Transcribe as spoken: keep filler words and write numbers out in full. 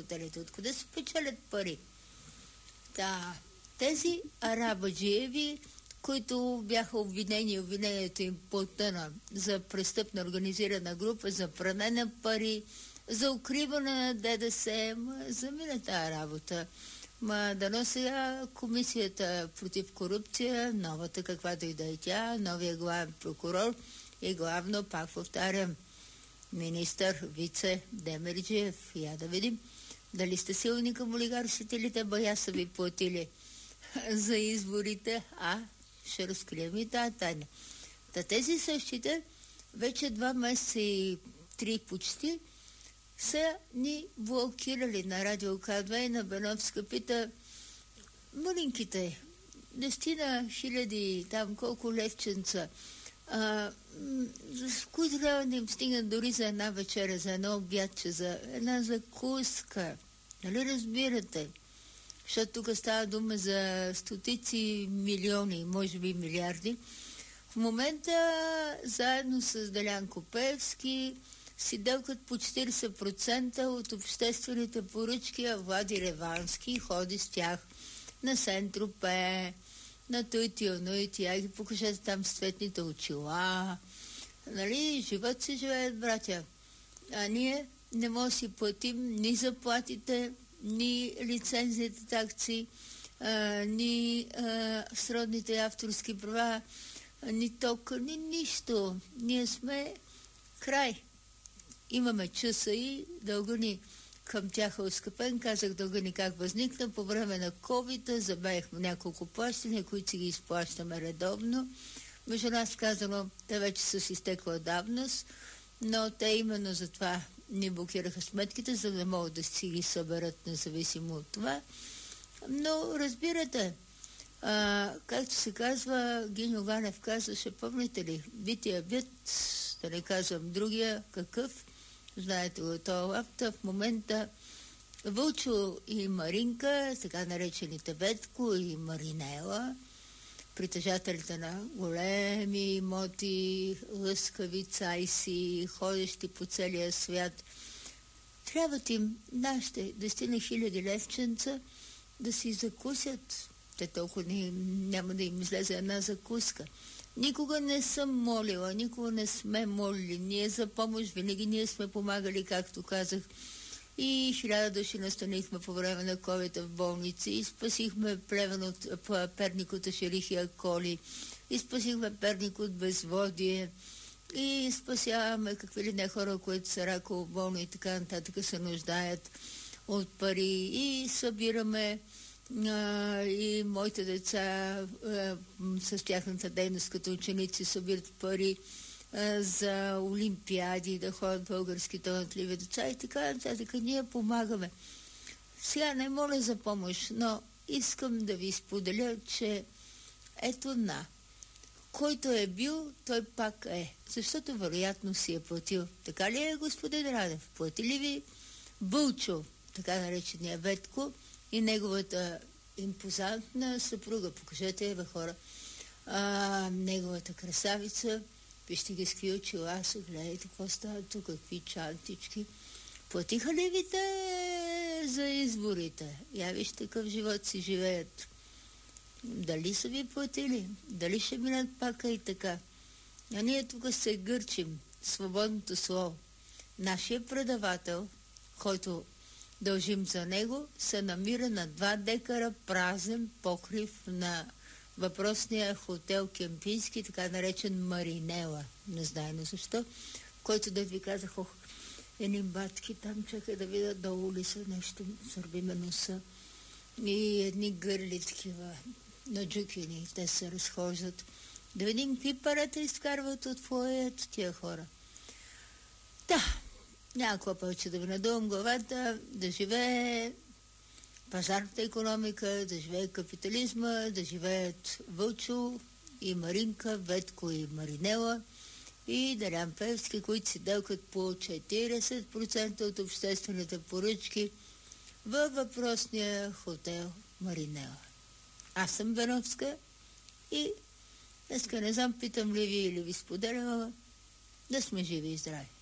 хотелите? Откъде се печелят пари? Да, тези арабаджиеви, които бяха обвинени, обвинението им потъна за престъпна организирана група, за пране на пари, за укриване на ДДС, ма замина тази работа. Ма дано сега комисията против корупция, новата каквато и да е тя, новия главен прокурор и главно, пак повтарям, министър, вице Демерджиев. Я да видим дали сте силни към олигарсите или те бая са ви платили за изборите, а ще разкрием и тази тайна. Та тези същите вече два месеца и три почти са ни блокирали на радио К две и на Беновска. Пита малинките, десетина хиляди, там колко левченца, а, с които трябва да им стигнат дори за една вечеря, за едно обядче, за една закуска. Нали разбирате? Защото тук става дума за стотици милиони, може би милиарди. В момента заедно с Делян Копевски си делкат по четирийсет процента от обществените поръчки, а Влади Ревански ходи с тях на Сен-Тропе, на Туити, Онуити, тя ги покажете там с цветните очила. Нали, живот си живеят, братя. А ние не можем да си платим ни заплатите, ни лицензията такси, а, ни а, сродните авторски права, ни ток, ни нищо. Ние сме край. Имаме часа и дълга ни към тях е оскъпен. Казах дълга ни как възникна. По време на ковида забавихме няколко плащания, които си ги изплащаме редовно. Между нас казано, те вече са с изтекла давност, но те именно за това ни блокираха сметките, за да могат да си ги съберат независимо от това. Но разбирате, а, както се казва, Гиньо Ганев казваше, помните ли, бития бит, да не казвам другия, какъв, знаете го, това лапта, в момента Вълчо и Маринка, така наречените Ветко и Маринела, притежателите на големи имоти, лъскави цайси, ходещи по целия свят, трябват им нашите десетина хиляди левченца да си закусят. Те толкова не, няма да им излезе една закуска. Никога не съм молила, никога не сме молили. Ние за помощ винаги ние сме помагали, както казах. И хиляда души настанихме по време на ковида в болници, и спасихме Плевен от Перник от Ашерихия коли, и спасихме Перник от безводие, и спасяваме какви ли не хора, които са раково болни и така нататък се нуждаят от пари, и събираме а, и моите деца а, с тяхната дейност като ученици събират пари а, за олимпиади, да ходят български талантливи деца и така нататък. Ние помагаме. Сега не моля за помощ, но искам да ви споделя, че ето на, който е бил, той пак е. Защото вероятно си е платил. Така ли е, господин Радев? Плати ли ви Бълчо, така наречения Ветко, и неговата импозантна съпруга? Покажете я, бе, хора. А, неговата красавица, вижте ги с какви очила са, гледайте какво става тук, какви чантички. Платиха ли ви те за изборите? Я вижте какъв живот си живеят. Дали са ви платили? Дали ще минат пак и така? А ние тук се гърчим. Свободното слово. Нашия предавател, който дължим за него, се намира на два декара празен покрив на въпросния хотел Кемпински, така наречен Маринела. Не знаем защо. Който да ви казах, ох, едни батки там, чакай да видя долу ли са, нещо сърбиме носа. И едни гърли такива на джукини, те се разхождат. Да видим какви парата изкарват от фоето тия хора. Да, някаква повече да ви надувам главата, да живее пазарната икономика, да живее капитализма, да живеят Вълчо и Маринка, Ветко и Маринела и Делян Певски, които си делкат по четирийсет процента от обществените поръчки във въпросния хотел Маринела. Аз съм Беновска и днеска не знам, питам ли ви или ви споделяла, да сме живи и здрави.